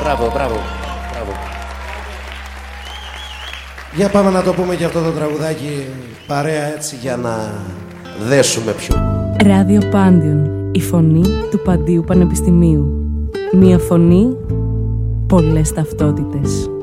Μπράβο, μπράβο. Για πάμε να το πούμε και αυτό το τραγουδάκι παρέα έτσι για να δέσουμε πιο. Ράδιο Πάντιον, η φωνή του Παντίου Πανεπιστημίου. Μία φωνή, πολλές ταυτότητες.